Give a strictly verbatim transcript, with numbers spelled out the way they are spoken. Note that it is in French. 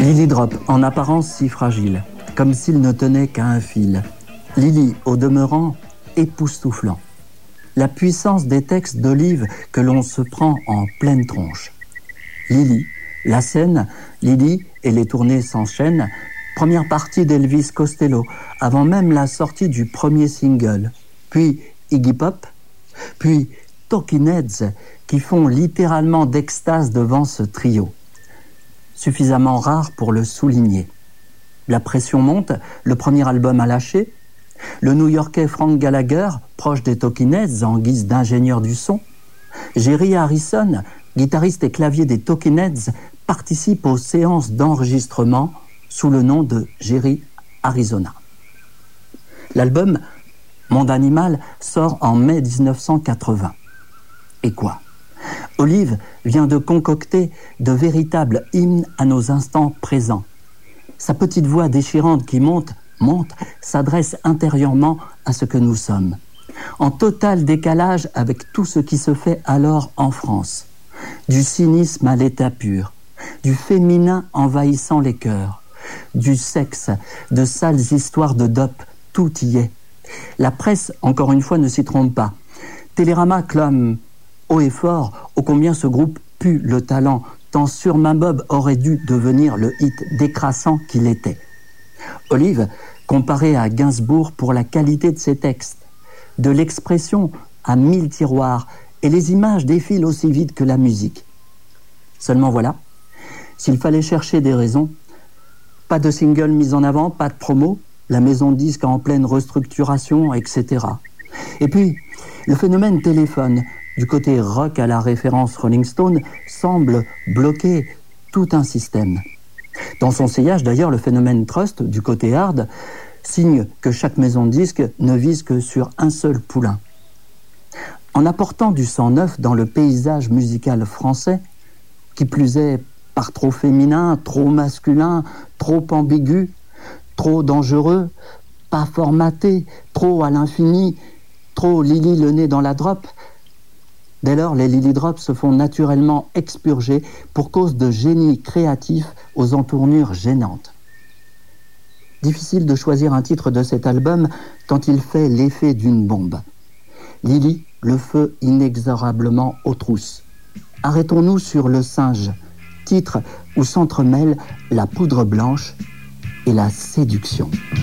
Lily Drop, en apparence si fragile, comme s'il ne tenait qu'à un fil. Lily, au demeurant, époustouflant. La puissance des textes d'Olive que l'on se prend en pleine tronche. Lily, la scène, Lily et les tournées s'enchaînent. Première partie d'Elvis Costello, avant même la sortie du premier single. Puis Iggy Pop, puis Talking Heads, qui font littéralement d'extase devant ce trio. Suffisamment rare pour le souligner. La pression monte, le premier album a lâché. Le New-Yorkais Frank Gallagher, proche des Talking Heads en guise d'ingénieur du son. Jerry Harrison, guitariste et clavier des Talking Heads, participe aux séances d'enregistrement sous le nom de Jerry Arizona. L'album Monde Animal sort en mai dix-neuf cent quatre-vingts. Et quoi ? Olive vient de concocter de véritables hymnes à nos instants présents. Sa petite voix déchirante qui monte, monte, s'adresse intérieurement à ce que nous sommes. En total décalage avec tout ce qui se fait alors en France. Du cynisme à l'état pur, du féminin envahissant les cœurs, du sexe, de sales histoires de dope, tout y est. La presse, encore une fois, ne s'y trompe pas. Télérama clame haut et fort ô combien ce groupe pue le talent, tant Surmain Bob aurait dû devenir le hit décrassant qu'il était. Olive, comparé à Gainsbourg pour la qualité de ses textes, de l'expression à mille tiroirs, et les images défilent aussi vite que la musique. Seulement voilà, s'il fallait chercher des raisons, pas de single mis en avant, pas de promo, la maison de disques en pleine restructuration, et cetera. Et puis, le phénomène téléphone, du côté rock à la référence Rolling Stone, semble bloquer tout un système. Dans son sillage, d'ailleurs, le phénomène Trust, du côté hard, signe que chaque maison de disques ne vise que sur un seul poulain. En apportant du sang neuf dans le paysage musical français, qui plus est par trop féminin, trop masculin, trop ambigu, trop dangereux, pas formaté, trop à l'infini, trop Lily le nez dans la drop. Dès lors, les Lily Drops se font naturellement expurger pour cause de génie créatif aux entournures gênantes. Difficile de choisir un titre de cet album tant il fait l'effet d'une bombe. Lily, le feu inexorablement aux trousses. Arrêtons-nous sur Le Singe, titre où s'entremêlent la poudre blanche et la séduction.